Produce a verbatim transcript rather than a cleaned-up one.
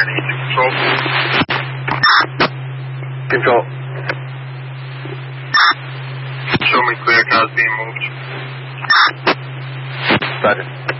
nine eight two control. Control. Show me clear, cars being moved. Roger.